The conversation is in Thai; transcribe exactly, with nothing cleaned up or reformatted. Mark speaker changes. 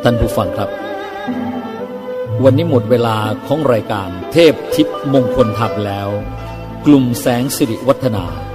Speaker 1: ท่านผู้ฟังครับวันนี้หมดเวลาของรายการเทพทิพย์มงคลธรรมแล้วกลุ่มแสงสิริวัฒนา